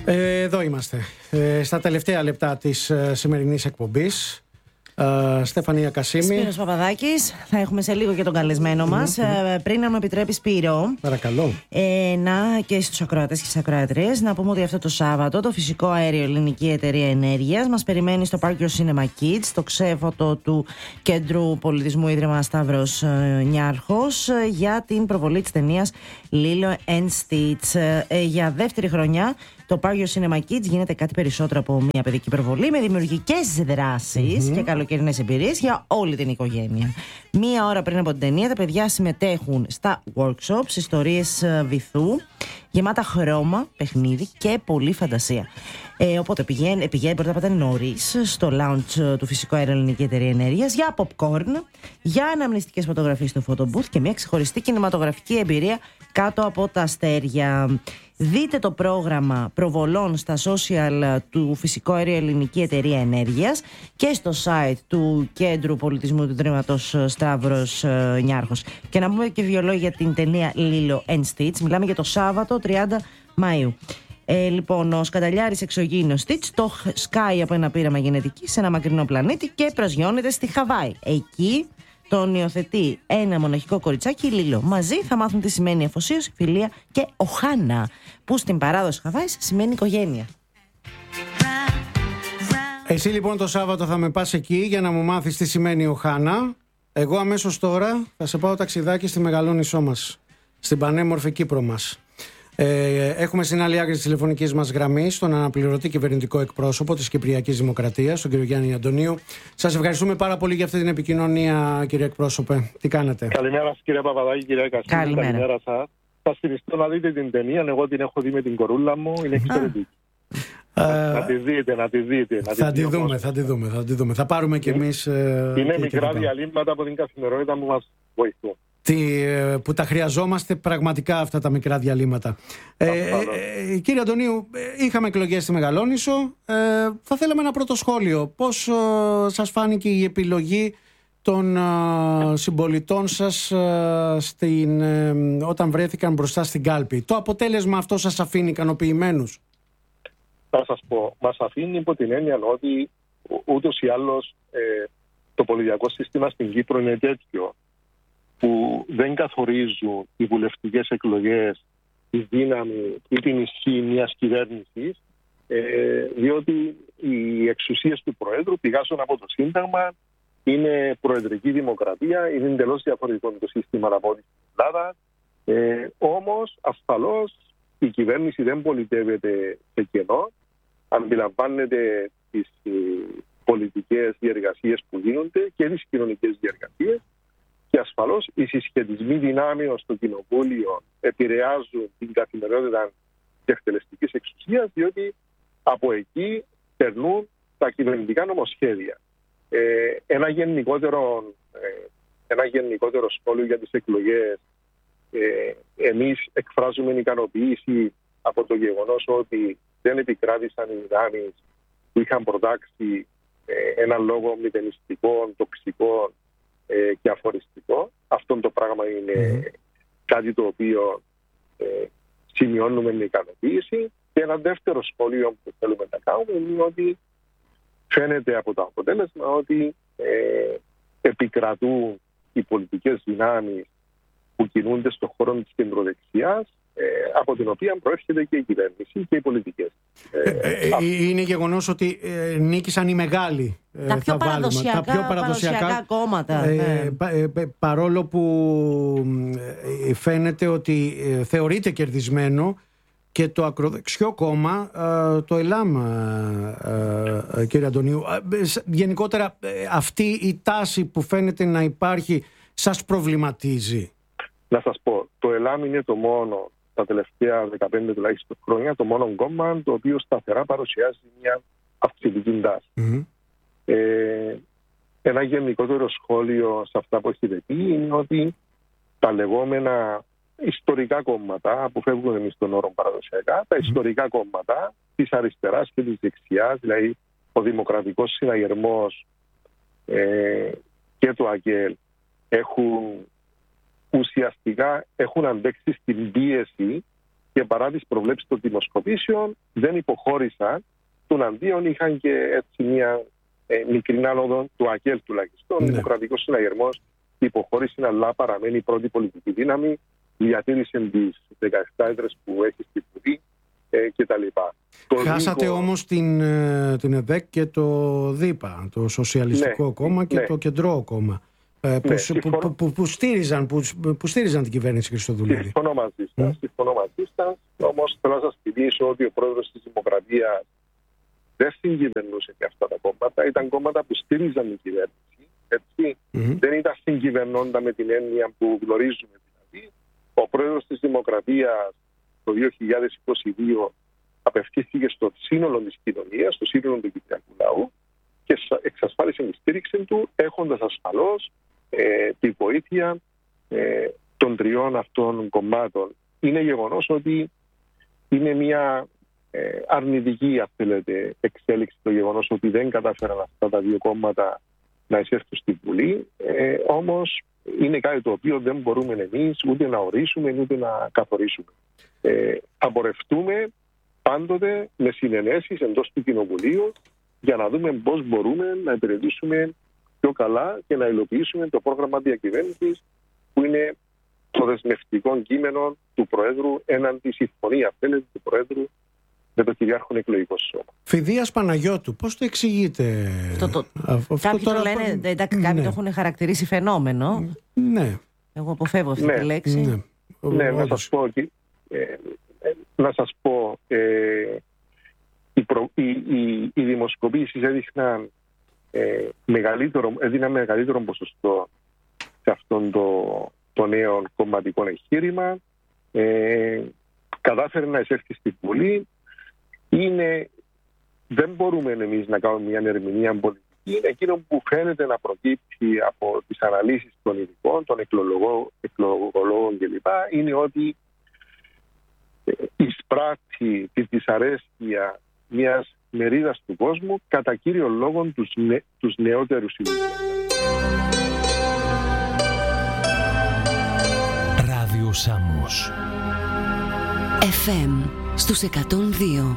Εδώ είμαστε. Στα τελευταία λεπτά της σημερινής εκπομπής. Στέφανια Κασίμη. Σπύρος Παπαδάκης. Θα έχουμε σε λίγο και τον καλεσμένο μας. Πριν, αν μου επιτρέπει, Σπύρο. Παρακαλώ. Να και στους ακροατές και στις ακροατρίες να πούμε ότι αυτό το Σάββατο το Φυσικό Αέριο Ελληνική Εταιρεία Ενέργειας μας περιμένει στο Park Your Cinema Kids, το ξέφωτο του Κέντρου Πολιτισμού Ίδρυμα Σταύρος Νιάρχος, για την προβολή της ταινίας Lilo and Stitch. Για δεύτερη χρονιά το Park Your Cinema Kids γίνεται κάτι περισσότερο από μια παιδική προβολή, με δημιουργικές δράσεις και καλοκαιρινές εμπειρίες για όλη την οικογένεια. Μία ώρα πριν από την ταινία, τα παιδιά συμμετέχουν στα workshops, ιστορίες βυθού, γεμάτα χρώμα, παιχνίδι και πολλή φαντασία. Οπότε μπορείτε να πάτε νωρίς στο lounge του Φυσικού Αέριο Ελληνική Εταιρεία Ενέργειας για popcorn, για αναμνηστικές φωτογραφίες στο photo booth και μια ξεχωριστή κινηματογραφική εμπειρία κάτω από τα αστέρια. Δείτε το πρόγραμμα προβολών στα social του Φυσικού Αέριο Ελληνική Εταιρεία Ενέργειας και στο site του Κέντρου Πολιτισμού του Ιδρύματος Σταύρος Νιάρχος. Και να πούμε και δύο λόγια για την ταινία Lilo and Stitch. Μιλάμε για το Σάββατο 30 Μαΐου. Λοιπόν, ο σκαταλιάρης εξωγήινος Stitch το σκάει από ένα πείραμα γενετικής σε ένα μακρινό πλανήτη και προσγειώνεται στη Χαβάη. Εκεί τον υιοθετεί ένα μοναχικό κοριτσάκι, Λίλο. Μαζί θα μάθουν τι σημαίνει αφοσίωση, φιλία και οχάνα, που στην παράδοση Χαβάης σημαίνει οικογένεια. Εσύ λοιπόν το Σάββατο θα με πας εκεί για να μου μάθεις τι σημαίνει οχάνα. Εγώ αμέσως τώρα θα σε πάω ταξιδάκι στη Μεγαλόνισσό μας, στην πανέμορφη Κύπρο μας. Έχουμε στην άλλη άκρη της τηλεφωνικής μας γραμμής τον αναπληρωτή κυβερνητικό εκπρόσωπο της Κυπριακής Δημοκρατίας, τον κύριο Γιάννη Αντωνίου. Σας ευχαριστούμε πάρα πολύ για αυτή την επικοινωνία, κύριε εκπρόσωπε. Τι κάνετε? Καλημέρα σας, κύριε Παπαδάκη, κύριε Κασίμη. Καλημέρα σας. Θα στηριστώ να δείτε την ταινία. Εγώ την έχω δει με την κορούλα μου. Είναι εξαιρετική. Να τη δείτε. Θα τη δούμε. Θα πάρουμε κι εμείς. Είναι μικρά διαλύματα από την καθημερινότητα που μας βοηθούν. Που τα χρειαζόμαστε πραγματικά αυτά τα μικρά διαλύματα. Κύριε Αντωνίου, είχαμε εκλογές στη Μεγαλόνισσο. Θα θέλαμε ένα πρώτο σχόλιο. Πώς σας φάνηκε η επιλογή των συμπολιτών σας όταν βρέθηκαν μπροστά στην κάλπη? Το αποτέλεσμα αυτό σας αφήνει ικανοποιημένους? Θα σας πω, μας αφήνει υπό την έννοια ότι ούτως ή άλλως το πολιτικό σύστημα στην Κύπρο είναι τέτοιο που δεν καθορίζουν οι βουλευτικές εκλογές τη δύναμη ή την ισχύ μιας κυβέρνησης, διότι οι εξουσίες του Προέδρου πηγάζουν από το Σύνταγμα, είναι προεδρική δημοκρατία, είναι εντελώς διαφορετικό το σύστημα από ό,τι στην Ελλάδα. Όμως, ασφαλώς, η κυβέρνηση δεν πολιτεύεται σε κενό, αντιλαμβάνεται τις πολιτικές διεργασίες που γίνονται και τις κοινωνικές διεργασίες. Και ασφαλώς οι συσχετισμοί δυνάμεων στο Κοινοβούλιο επηρεάζουν την καθημερινότητα της εκτελεστικής εξουσίας, διότι από εκεί περνούν τα κυβερνητικά νομοσχέδια. Ένα γενικότερο σχόλιο για τις εκλογές. Εμείς εκφράζουμε ικανοποίηση από το γεγονός ότι δεν επικράτησαν οι δυνάμεις που είχαν προτάξει ένα λόγο μηδενιστικό, τοξικό και αφοριστικό. Αυτό το πράγμα είναι κάτι το οποίο σημειώνουμε με ικανοποίηση. Και ένα δεύτερο σχόλιο που θέλουμε να κάνουμε είναι ότι φαίνεται από το αποτέλεσμα ότι επικρατούν οι πολιτικές δυνάμεις που κινούνται στον χώρο της κεντροδεξιάς, από την οποία προέρχεται και η κυβέρνηση και οι πολιτικές. Είναι γεγονός ότι νίκησαν οι μεγάλοι. Τα πιο παραδοσιακά κόμματα. Παρόλο που φαίνεται ότι θεωρείται κερδισμένο και το ακροδεξιό κόμμα, το ΕΛΑΜ, κύριε Αντωνίου. Γενικότερα αυτή η τάση που φαίνεται να υπάρχει σας προβληματίζει? Να σας πω, το ΕΛΑΜ είναι το μόνο, τα τελευταία 15 τουλάχιστον χρόνια, το μόνο κόμμα το οποίο σταθερά παρουσιάζει μια αυξητική τάση. Ένα γενικότερο σχόλιο σε αυτά που έχετε πει είναι ότι τα λεγόμενα ιστορικά κόμματα, που φεύγουν εμείς τον όρο παραδοσιακά, τα ιστορικά κόμματα της αριστεράς και της δεξιάς, δηλαδή ο Δημοκρατικός Συναγερμός και το ΑΚΕΛ, ουσιαστικά έχουν αντέξει στην πίεση και παρά τις προβλέψεις των δημοσκοπήσεων δεν υποχώρησαν. Των αντίον είχαν και έτσι μια μικρή άνοδο του ΑΚΕΛ τουλάχιστον. Ο Δημοκρατικός Συναγερμός υποχώρησε, αλλά παραμένει η πρώτη πολιτική δύναμη. Διατήρησε τις 17 έδρες που έχει στη Βουλή κτλ. Χάσατε όμως την ΕΔΕΚ και το ΔΥΠΑ, το Σοσιαλιστικό Κόμμα και το Κεντρό Κόμμα. Που στήριζαν την κυβέρνηση Χριστοδουλίδη. Συμφωνώ μαζί σας. Όμως θέλω να σας θυμίσω ότι ο πρόεδρος της Δημοκρατίας δεν συγκυβερνούσε και αυτά τα κόμματα. Ήταν κόμματα που στήριζαν την κυβέρνηση. Δεν ήταν συγκυβερνώντα με την έννοια που γνωρίζουμε. Δηλαδή, ο πρόεδρος της Δημοκρατίας το 2022 απευθύνθηκε στο σύνολο της κοινωνίας, στο σύνολο του κυπριακού λαού και εξασφάλισε τη στήριξη του, έχοντας ασφαλώς τη βοήθεια των τριών αυτών κομμάτων. Είναι γεγονός ότι είναι μια αρνητική, αν θέλετε, εξέλιξη το γεγονός ότι δεν κατάφεραν αυτά τα δύο κόμματα να εισέλθουν στη Βουλή. Όμως είναι κάτι το οποίο δεν μπορούμε εμείς ούτε να ορίσουμε ούτε να καθορίσουμε. Απορρευτούμε πάντοτε με συνενέσεις εντός του Κοινοβουλίου για να δούμε πώς μπορούμε να υπηρετήσουμε πιο καλά και να υλοποιήσουμε το πρόγραμμα διακυβέρνησης που είναι το δεσμευτικό κείμενο του Προέδρου έναντι συμφωνία του Προέδρου με το κυριάρχον εκλογικό σώμα. Φιδίας Παναγιώτου, πώς το εξηγείτε? Κάποιοι το λένε, εντάξει, κάποιοι το έχουν χαρακτηρίσει φαινόμενο. Ναι. Εγώ αποφεύγω αυτή τη λέξη. Ναι, να σας πω, οι δημοσκοπήσεις έδιναν μεγαλύτερο ποσοστό σε αυτόν το νέο κομματικό εγχείρημα. Κατάφερε να εισέλθει στη Βουλή. Δεν μπορούμε εμείς να κάνουμε μια ερμηνεία πολιτική. Είναι εκείνο που φαίνεται να προκύπτει από τις αναλύσεις των ειδικών, των εκλογολόγων κλπ. Είναι ότι εισπράττει τη δυσαρέσκεια μιας μερίδας του κόσμου, κατά κύριο λόγο τους νεότερους ηλικίες. Ράδιο Σάμος FM στους 102.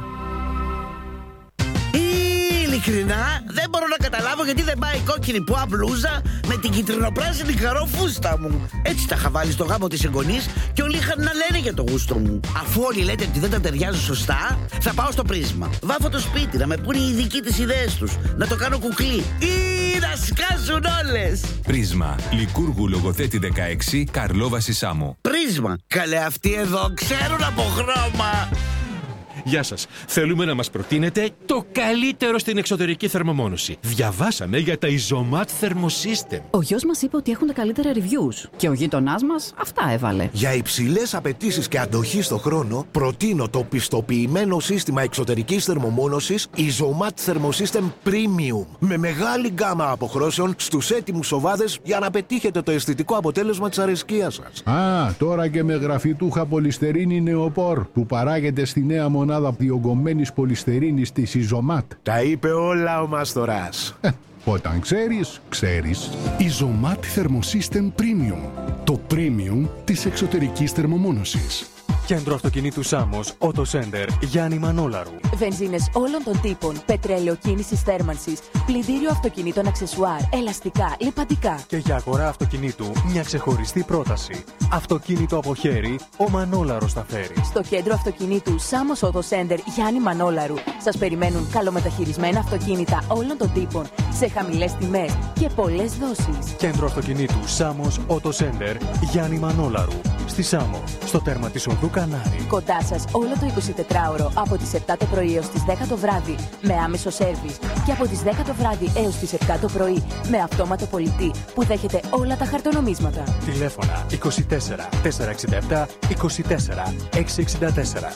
Ειλικρινά δεν μπορώ να καταλάβω γιατί δεν πάει η κόκκινη πουά μπλούζα με την κυτρινοπράσινη καρόφουστα μου. Έτσι τα είχα βάλει στο γάμο της εγγονής και όλοι είχαν να λένε για το γούστο μου. Αφού όλοι λέτε ότι δεν τα ταιριάζουν σωστά, θα πάω στο Πρίσμα. Βάφω το σπίτι να με πούνε οι ειδικοί τις ιδέες τους. Να το κάνω κουκλί ή να σκάσουν όλες. Πρίσμα. Λικούργου Λογοθέτη 16, Καρλόβαση Σάμο. Πρίσμα. Καλέ, αυτοί εδώ ξέρουν από χρώμα. Γεια σας. Θέλουμε να μας προτείνετε το καλύτερο στην εξωτερική θερμομόνωση. Διαβάσαμε για τα Isomat Thermosystem. Ο γιος μας είπε ότι έχουν τα καλύτερα reviews και ο γείτονάς μας αυτά έβαλε. Για υψηλές απαιτήσεις και αντοχή στο χρόνο, προτείνω το πιστοποιημένο σύστημα εξωτερικής θερμομόνωσης Isomat Thermosystem Premium. Με μεγάλη γκάμα αποχρώσεων στους έτοιμους σοβάδες για να πετύχετε το αισθητικό αποτέλεσμα της αρεσκίας σας. Τώρα και με γραφιτούχα πολυστερίνη νεοπόρ που παράγεται στη νέα μονάδα διογκωμένης πολυστερίνης της Isomat. Τα είπε όλα ο Μάστορας. Όταν ξέρεις, ξέρεις. Isomat Thermosystem Premium. Το premium της εξωτερικής θερμομόνωσης. Κέντρο αυτοκινήτου Σάμος, Auto Center, Γιάννη Μανόλαρου. Βενζίνες όλων των τύπων, πετρέλαιο κίνησης θέρμανσης, πλυντήριο αυτοκινήτων αξεσουάρ, ελαστικά, λιπαντικά. Και για αγορά αυτοκινήτου, μια ξεχωριστή πρόταση. Αυτοκίνητο από χέρι, ο Μανόλαρος τα φέρει. Στο κέντρο αυτοκινήτου Σάμος Auto Center, Γιάννη Μανόλαρου, σας περιμένουν καλομεταχειρισμένα αυτοκίνητα όλων των τύπων, σε χαμηλές τιμές και πολλές δόσεις. Κέντρο αυτοκινήτου Σάμος Auto Center, Γιάννη Μανόλαρου. Στη Σάμο, στο τέρμα της οδού Κανάρη. Κοντά σας όλο το 24ωρο από τις 7 το πρωί έως τις 10 το βράδυ με άμεσο σέρβις και από τις 10 το βράδυ έως τις 7 το πρωί με αυτόματο πολιτή που δέχεται όλα τα χαρτονομίσματα. Τηλέφωνα 24 467 24 664.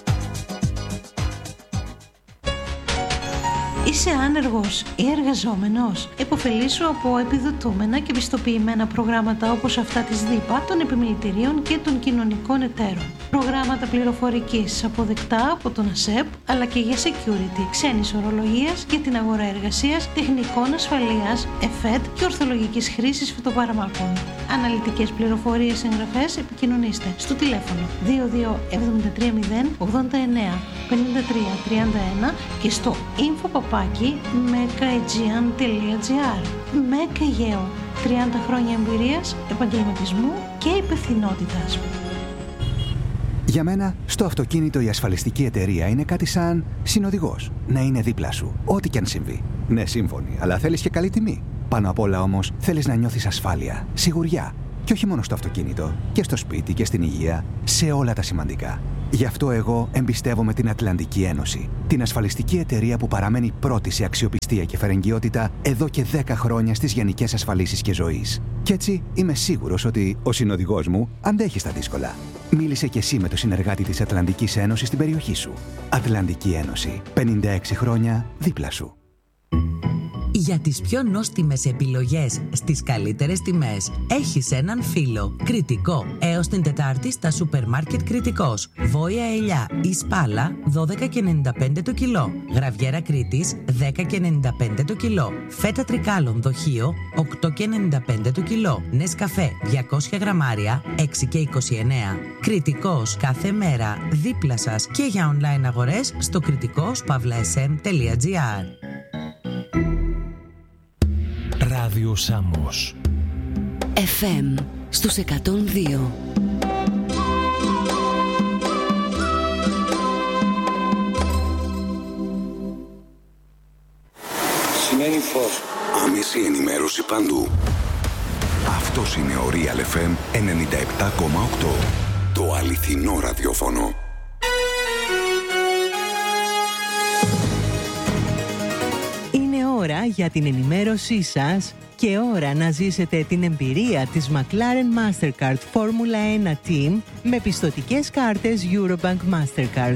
Είσαι άνεργος ή εργαζόμενος? Εποφελήσου από επιδοτούμενα και πιστοποιημένα προγράμματα όπως αυτά της ΔΥΠΑ, των επιμελητηρίων και των κοινωνικών εταίρων. προγράμματα πληροφορικής αποδεκτά από τον ΑΣΕΠ, αλλά και για security, ξένης ορολογίας για την αγορά εργασίας, τεχνικών ασφαλείας, ΕΦΕΤ και ορθολογικής χρήσης φυτοπαραμάκων. Αναλυτικές πληροφορίες, εγγραφές, επικοινωνήστε στο τηλέφωνο 22730895331 και στο info@mekaegean.gr. Μέκα Αιγαίο. 30 χρόνια εμπειρίας, επαγγελματισμού και υπευθυνότητας. Για μένα, στο αυτοκίνητο η ασφαλιστική εταιρεία είναι κάτι σαν συνοδηγός. Να είναι δίπλα σου, ό,τι και αν συμβεί. Ναι, σύμφωνοι, αλλά θέλεις και καλή τιμή. Πάνω απ' όλα όμως, θέλεις να νιώθεις ασφάλεια, σιγουριά. Και όχι μόνο στο αυτοκίνητο, και στο σπίτι και στην υγεία, σε όλα τα σημαντικά. Γι' αυτό εγώ εμπιστεύομαι την Ατλαντική Ένωση. Την ασφαλιστική εταιρεία που παραμένει πρώτη σε αξιοπιστία και φερεγγιότητα εδώ και 10 χρόνια στις γενικές ασφαλίσεις και ζωής. Κι έτσι είμαι σίγουρος ότι ο συνοδηγός μου αντέχει στα δύσκολα. Μίλησε κι εσύ με το συνεργάτη της Ατλαντικής Ένωσης στην περιοχή σου. Ατλαντική Ένωση. 56 χρόνια δίπλα σου. Για τις πιο νόστιμες επιλογές στις καλύτερες τιμές έχεις έναν φίλο. Κρητικό. Έως την Τετάρτη στα σούπερ μάρκετ Κρητικός. Βόια ελιά ή σπάλα 12,95 το κιλό. Γραβιέρα Κρήτης 10,95 το κιλό. Φέτα τρικάλων δοχείο 8,95 το κιλό. Νεσκαφέ 200 γραμμάρια 6,29. Κρητικός κάθε μέρα δίπλα σας και για online αγορές στο kritikos.sm.gr. Ράδιο Σάμος FM στους 102. Σημαίνει φως. Άμεση ενημέρωση παντού. Αυτός είναι ο Real FM 97,8. Το αληθινό ραδιόφωνο. Ώρα για την ενημέρωσή σας και ώρα να ζήσετε την εμπειρία της McLaren Mastercard Formula 1 Team με πιστωτικές κάρτες Eurobank Mastercard.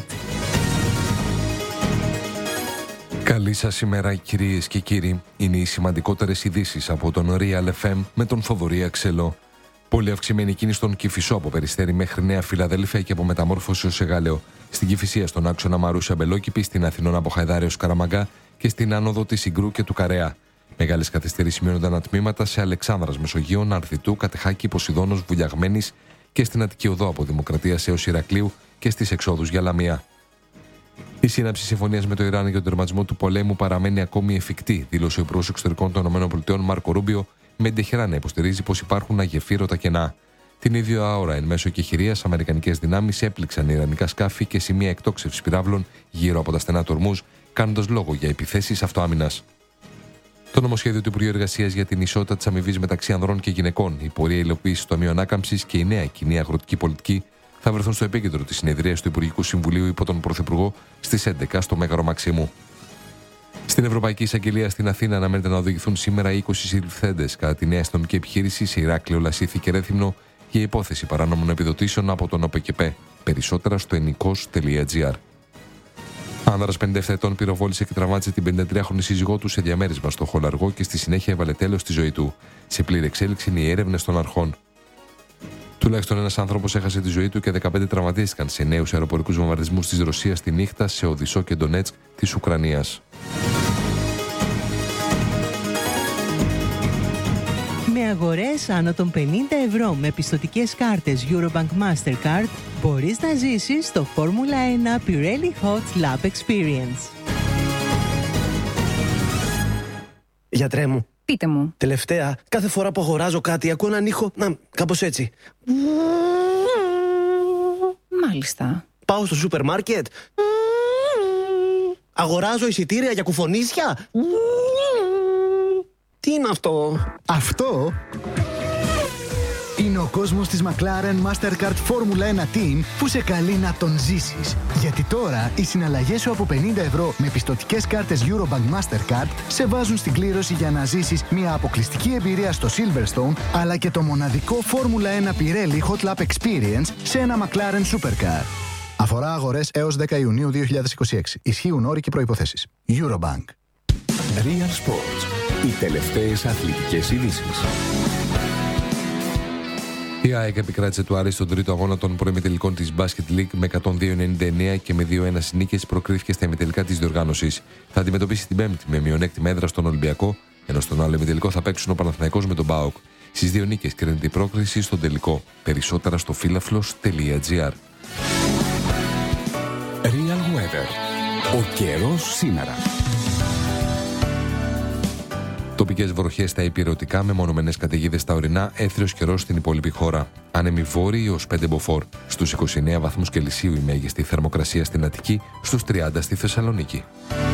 Καλή σας ημέρα κυρίες και κύριοι. Είναι οι σημαντικότερες ειδήσεις από τον Real FM με τον Θοδωρή Αξελό. Πολύ αυξημένη κίνηση στον Κηφισό από Περιστέρι μέχρι Νέα Φιλαδέλφια και από Μεταμόρφωση ως Εγάλεο. Στην Κηφισία στον άξονα Μαρούσια Μπελόκηπη, στην Αθηνών από Χαϊδάρη ως Καραμαγκά και στην άνοδο της Συγκρού και του Καρέα. Μεγάλες καθυστερήσεις σημειώνονταν τμήματα σε Αλεξάνδρας Μεσογείων, Αρθιτού, Κατεχάκη, Ποσειδώνος, Βουλιαγμένης και στην Αττική Οδό από Δημοκρατίας έως Ηρακλείου και στις εξόδους για Λαμία. Η σύναψη συμφωνίας με το Ιράν για τον τερματισμό του πολέμου παραμένει ακόμη εφικτή, δήλωσε ο Υπουργός Εξωτερικών των ΗΠΑ Μάρκο Ρούμπιο, με Ντεχεράν να υποστηρίζει πως υπάρχουν αγεφύρωτα κενά. Την ίδια ώρα, εν μέσω εκεχηρίας, αμερικανικές δυνάμεις έπληξαν ιρανικά σκάφη και σημεία εκτόξευσης πυράβλων γύρω από τα στενά του Ορμούζ, κάνοντας λόγο για επιθέσεις αυτοάμυνας. Το νομοσχέδιο του Υπουργείου Εργασίας για την ισότητα της αμοιβής μεταξύ ανδρών και γυναικών, η πορεία υλοποίησης του Ταμείου Ανάκαμψης και η νέα κοινή αγροτική πολιτική θα βρεθούν στο επίκεντρο της συνεδρίας του Υπουργικού Συμβουλίου υπό τον Πρωθυπουργό στις 11 στο Μέγαρο Μαξίμου. Στην Ευρωπαϊκή Εισαγγελία στην Αθήνα αναμένεται να οδηγηθούν σήμερα 20 συλληφθέντες κατά τη νέα αστυνομική επιχείρηση σε Ηράκλειο, Λασίθι και Ρέθυμνο για υπόθεση παράνομων επιδοτήσεων από τον ΟΠΕΚΕΠΕ. Περισσότερα στο enikos.gr. Άνδρας 57 ετών πυροβόλησε και τραυμάτισε την 53χρονη σύζυγό του σε διαμέρισμα στο Χολαργό και στη συνέχεια έβαλε τέλος στη ζωή του. Σε πλήρη εξέλιξη είναι οι έρευνες των αρχών. Τουλάχιστον ένας άνθρωπος έχασε τη ζωή του και 15 τραυματίστηκαν σε νέους αεροπορικούς βομβαρδισμούς της Ρωσίας στη νύχτα σε Οδυσσό και Ντονέτσκ της Ουκρανίας. Με αγορές άνω των 50 ευρώ με πιστωτικές κάρτες Eurobank Mastercard μπορείς να ζήσεις το Formula 1 Pirelli Hot Lap Experience. Γιατρέ μου. Πείτε μου. Τελευταία, κάθε φορά που αγοράζω κάτι ακούω έναν ήχο, κάπως έτσι. Μάλιστα. Πάω στο σούπερ μάρκετ. Αγοράζω εισιτήρια για κουφονίσια. Τι είναι αυτό? Αυτό είναι ο κόσμος της McLaren Mastercard Formula 1 Team που σε καλεί να τον ζήσεις. Γιατί τώρα οι συναλλαγές σου από 50 ευρώ με πιστωτικές κάρτες Eurobank Mastercard σε βάζουν στην κλήρωση για να ζήσεις μια αποκλειστική εμπειρία στο Silverstone αλλά και το μοναδικό Formula 1 Pirelli Hot Lap Experience σε ένα McLaren Supercar. Αφορά αγορές έως 10 Ιουνίου 2026. Ισχύουν όροι και προϋποθέσεις. Eurobank. Real Sports. Οι τελευταίες αθλητικές ειδήσεις. Η ΑΕΚ επικράτησε του Άρη στον τρίτο αγώνα των προημιτελικών της Basket League με 102-99 και με 2-1 νίκες προκρίθηκε στα ημιτελικά της διοργάνωσης. Θα αντιμετωπίσει την Πέμπτη με μειονέκτημα έδρα στον Ολυμπιακό, ενώ στον άλλο ημιτελικό θα παίξουν ο Παναθηναϊκός με τον ΠΑΟΚ. Στις 2 νίκες κρίνεται η πρόκριση στον τελικό. Περισσότερα στο φίλαφλος.gr. Real Weather. Ο καιρός σήμερα. Τοπικές βροχές στα υπηρετικά, μεμονωμένες καταιγίδες στα ορεινά, έθριος καιρός στην υπόλοιπη χώρα. Άνεμοι βόρειοι ως 5 μποφόρ. Στους 29 βαθμούς Κελσίου η μέγιστη θερμοκρασία στην Αττική, στους 30 στη Θεσσαλονίκη.